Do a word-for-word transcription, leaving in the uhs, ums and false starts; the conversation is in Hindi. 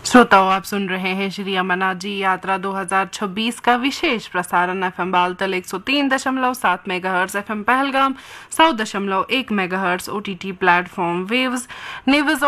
श्रोताओं, आप सुन रहे हैं श्री अमरनाथ जी यात्रा दो हज़ार छब्बीस का विशेष प्रसारण एफएम बालतल एक सौ तीन दशमलव सात मेगाहर्ट्ज, एफएम पहलगाम सौ दशमलव एक megahertz, OTT platform waves Neves